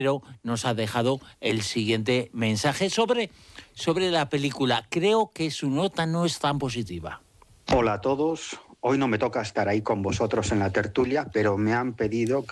pero nos ha dejado el siguiente mensaje sobre la película. Creo que su nota no es tan positiva. Hola a todos. Hoy no me toca estar ahí con vosotros en la tertulia, pero me han pedido